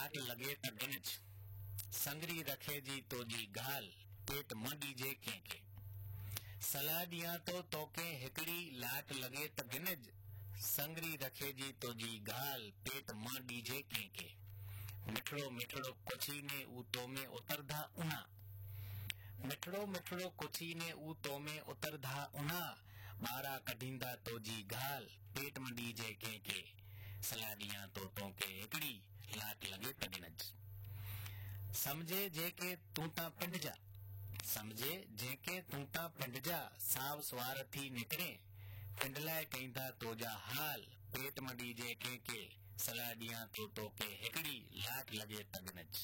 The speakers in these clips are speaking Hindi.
लाट लगे त गिनज, संगरी रखे जी तो जी गाल, पेट म डीजे के। सलाह दिया तो तोके हिकड़ी लाट लगे त गिनज, संगरी रखे जी तो जी गाल, पेट म डीजे के। मिठड़ो मिठड़ो कुछी ने ऊ तो में उतरधा उना, मिठड़ो मिठड़ो कुछी ने ऊ तो में उतरधा उना, बारा कढींदा तो जी गाल, पेट में डीजे के। सलाह दिया तो तोके हिकड़ी लाट लगे त गिनज। समझे जेके तू ता पिंड जा, समझे जेके तू ता पिंड जा, साव सवार थी निकरे, पिंड लाए कहंदा तो जा हाल, पेट में डीजे के। सलाह दिया तो तोके हिकड़ी लाट लगे त गिनज।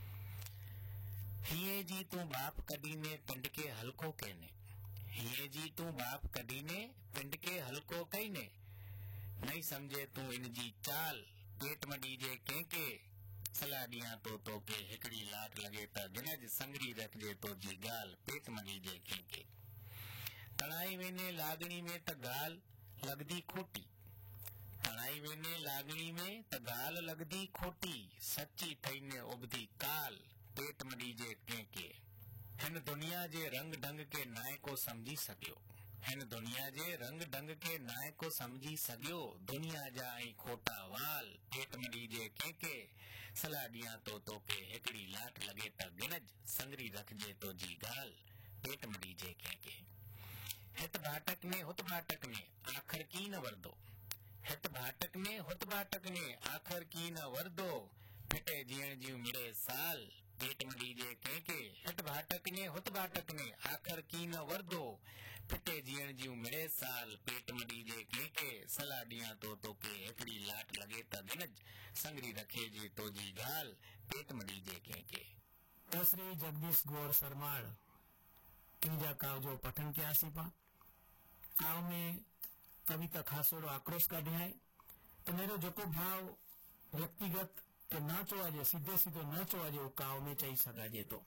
हिये जी तू बाप कदी ने पिंड के हल्को कहने, हिये जी तू बाप कदी ने पिंड के हल्को कहने, नहीं समझे तू इन जी चाल, पेट में डीजे के। सलाह दिया तो तोके हिकड़ी लाट लगे त गिनज, संगरी रखजे तो जी गाल, पेट में डीजे के। तणाई वेने लागणी में त गाल लगदी खोटी, तणाई वेने लागणी में त गाल लगदी खोटी, सच्ची थईने उबदी काल, पेट में डीजे के। हिन दुनिया जे रंग ढंग के नाय को समझी सकियो, हिन दुनिया जे रंग ढंग के नाय को समझी सकियो, दुनिया जा ऐं खोटा वाल, पेट में डीजे के। सलाह दिया तो तोके हिकड़ी लाट लगे त गिनज, संगरी रखजे तो जी गाल, पेट में डीजे के। हित भाटक ने हुत भाटक ने आखिर की न वरदो, हित भाटक ने हुत भाटक ने आखिर की न वरदो, फिटे जीण जी मिले साल, पेट में डीजे के। हित भाटक ने हुत भाटक ने आखिर की न वरदो, फिटे जीण जी मिले साल, पेट में डीजे के। सलाह दिया तो तोके हिकड़ी लाट लगे त गिनज, संगरी रखे जी तो जी गाल, पेट में डीजे के। तो श्री जगदीश गौर सरमाड़ किंजा काव जो पठन किया पा काव में कविता खासोड़ो आक्रोश का है। तो मेरो जोको भाव व्यक्तिगत तो न चोवाजे, सीधे सीधो न चोवाजे वो काव में चई सकाजे। तो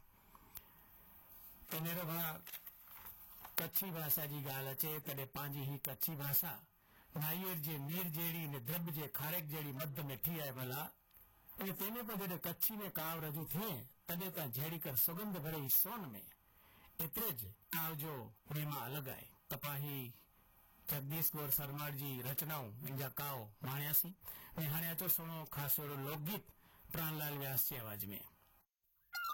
मेरो भाव कच्छी भाषा जी गाल अचे तडे पांजी ही कच्छी भाषा नायर जे नीर जेड़ी ने द्रब जे खारेक जेड़ी मध्य में थी आए भला, અને તેને પણ જયારે કચ્છી ને કાવ રજૂ थे तदे ता झेड़ी कर सुगंध भरे सोन में एतरे ज काव जो प्रेमा अलग आए। तपाही जगदीश गौर सरमाड़ जी रचनाओं इंजा काव माण्यासी ने हाणे अचो सुनो खास लोकगीत प्राणलाल व्यास जी आवाज में।